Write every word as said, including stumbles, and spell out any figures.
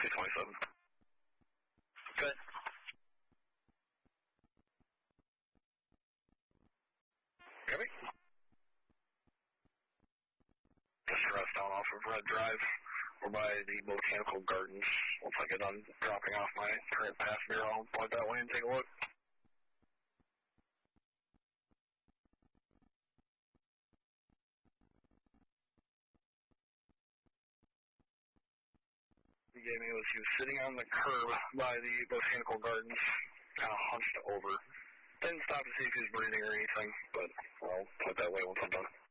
two twenty-seven. Good. Copy. Just rest down off of Red Drive. We're by the Botanical Gardens. Once I get done dropping off my current passenger, I'll point that way and take a look. He gave me was he was sitting on the curb by the Botanical Gardens, kind of hunched over. Didn't stop to see if he was breathing or anything, but I'll put that way once I'm done.